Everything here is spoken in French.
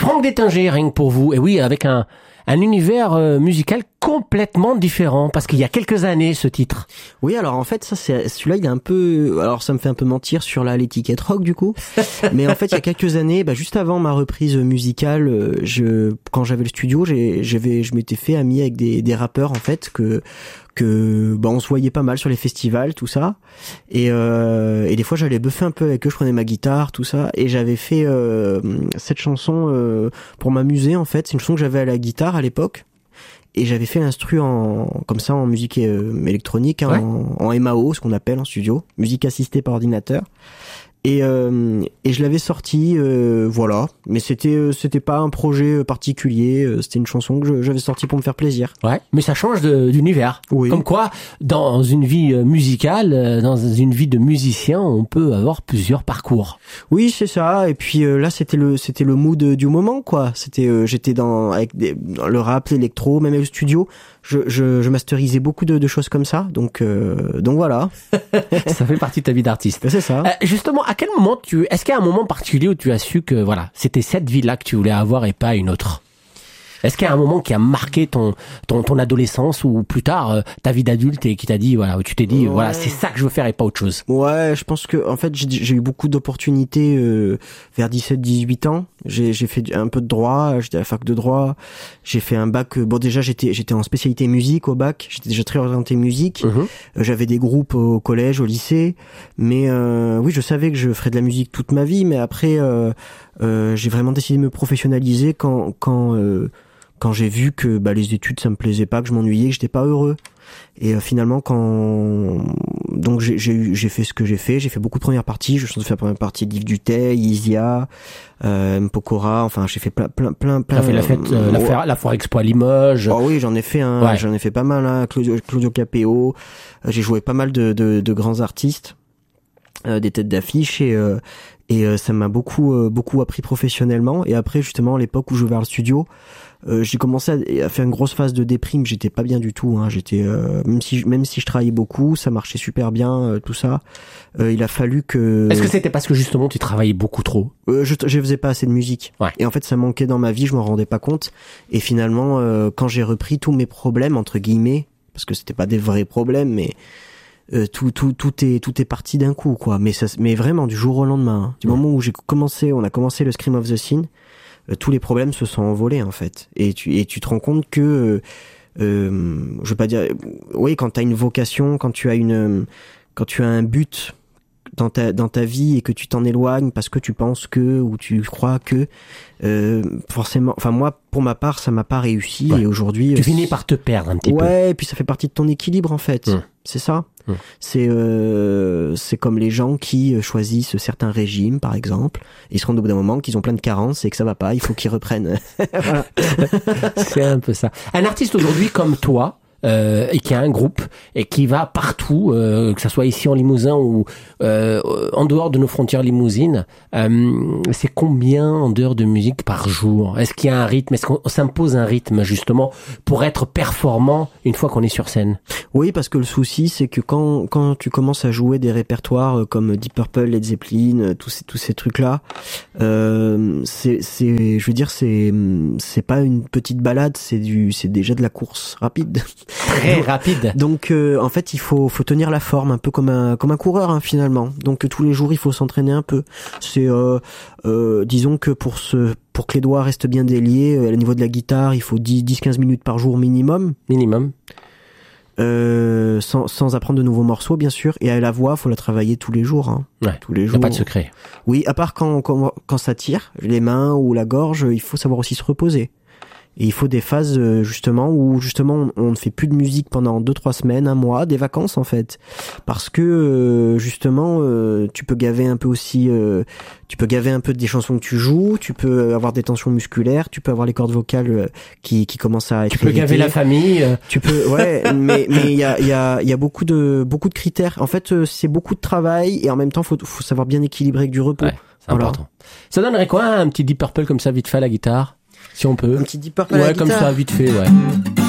Franck Détinger, rien que pour vous. Et oui, avec un univers musical complètement différent, parce qu'il y a quelques années, ce titre. Oui, alors en fait, celui-là, il est un peu, alors ça me fait un peu mentir sur l'étiquette rock du coup. Mais en fait, il y a quelques années, juste avant ma reprise musicale, quand j'avais le studio, je m'étais fait ami avec des rappeurs en fait que on se voyait pas mal sur les festivals, tout ça. Et des fois, j'allais buffer un peu avec eux, je prenais ma guitare, tout ça. Et j'avais fait cette chanson pour m'amuser en fait. C'est une chanson que j'avais à la guitare à l'époque. Et j'avais fait l'instru comme ça en musique électronique, ouais. en MAO, ce qu'on appelle en studio, musique assistée par ordinateur. Et je l'avais sorti, voilà. Mais c'était pas un projet particulier. C'était une chanson que j'avais sortie pour me faire plaisir. Ouais. Mais ça change d'univers. Oui. Comme quoi, dans une vie musicale, dans une vie de musicien, on peut avoir plusieurs parcours. Oui, c'est ça. Et puis là, c'était le mood du moment, quoi. J'étais dans le rap, l'électro, même au studio. Je masterisais beaucoup de choses comme ça. Donc voilà. Ça fait partie de ta vie d'artiste. C'est ça. Justement, à quel moment est-ce qu'il y a un moment particulier où tu as su que voilà, c'était cette vie-là que tu voulais avoir et pas une autre? Est-ce qu'il y a un moment qui a marqué ton adolescence ou plus tard ta vie d'adulte et qui t'a dit voilà, où tu t'es dit voilà, c'est ça que je veux faire et pas autre chose? Ouais, je pense que en fait j'ai eu beaucoup d'opportunités vers 17-18 ans. J'ai fait un peu de droit, j'étais à la fac de droit. J'ai fait un bac déjà j'étais en spécialité musique au bac, j'étais déjà très orienté musique. J'avais des groupes au collège, au lycée, mais oui, je savais que je ferais de la musique toute ma vie, mais après j'ai vraiment décidé de me professionnaliser quand j'ai vu que les études ça me plaisait pas, que je m'ennuyais, que j'étais pas heureux. Et finalement donc j'ai fait ce que j'ai fait beaucoup de premières parties, je fait la première partie de Yves Duteil, Isia, Mpokora, enfin j'ai fait plein. T'as fait la fête la Foire Expo à Limoges. Oh oui, j'en ai fait j'en ai fait pas mal, hein. Claudio Capéo, j'ai joué pas mal de grands artistes, des têtes d'affiche et ça m'a beaucoup appris professionnellement. Et après justement à l'époque où je vais vers le studio, j'ai commencé à faire une grosse phase de déprime. J'étais pas bien du tout, hein. J'étais même si je travaillais beaucoup, ça marchait super bien, tout ça. Il a fallu que. Est-ce que c'était parce que justement tu travaillais beaucoup trop? Je faisais pas assez de musique. Ouais. Et en fait ça manquait dans ma vie, je m'en rendais pas compte. Et finalement quand j'ai repris tous mes problèmes entre guillemets, parce que c'était pas des vrais problèmes, mais tout est parti d'un coup, quoi. Mais vraiment du jour au lendemain, hein. Du moment où on a commencé le Scream of the Scene, tous les problèmes se sont envolés en fait. Et tu te rends compte que je veux pas dire, oui, quand t'as une vocation, quand tu as un but dans ta vie et que tu t'en éloignes parce que tu penses ou tu crois que forcément, enfin moi pour ma part ça m'a pas réussi. Ouais. Et aujourd'hui tu finis par te perdre un petit peu. Ouais, et puis ça fait partie de ton équilibre en fait. C'est ça. C'est comme les gens qui choisissent certains régimes par exemple, ils se rendent au bout d'un moment qu'ils ont plein de carences et que ça va pas, il faut qu'ils reprennent. Voilà. C'est un peu ça. Un artiste aujourd'hui comme toi et qui a un groupe et qui va partout, que ça soit ici en Limousin ou en dehors de nos frontières limousines, c'est combien en dehors de musique par jour? Est-ce qu'il y a un rythme? Est-ce qu'on s'impose un rythme justement pour être performant une fois qu'on est sur scène? Oui, parce que le souci c'est que quand tu commences à jouer des répertoires comme Deep Purple, Led Zeppelin, tous ces trucs là, je veux dire c'est pas une petite balade, c'est déjà de la course rapide. Très rapide. Donc en fait il faut tenir la forme un peu comme un coureur, hein, finalement. Donc tous les jours il faut s'entraîner un peu. C'est disons que pour que les doigts restent bien déliés, au niveau de la guitare il faut 10-15 minutes par jour minimum. Sans apprendre de nouveaux morceaux bien sûr, et à la voix faut la travailler tous les jours, hein. Ouais, tous les jours. Y a pas de secret. Oui, à part quand ça tire les mains ou la gorge, il faut savoir aussi se reposer. Et il faut des phases justement où on ne fait plus de musique pendant 2-3 semaines, un mois, des vacances en fait, parce que justement tu peux gaver un peu aussi, tu peux gaver un peu des chansons que tu joues, tu peux avoir des tensions musculaires, tu peux avoir les cordes vocales qui commencent à être tu peux irritées. gaver la famille, tu peux, ouais, mais il y a beaucoup de critères. En fait, c'est beaucoup de travail et en même temps faut savoir bien équilibrer avec du repos. Ouais, c'est important. Ça donnerait quoi un petit Deep Purple comme ça vite fait à la guitare? Si on peut. Un petit Deep Purple à la guitare. Ouais, comme ça, vite fait, ouais.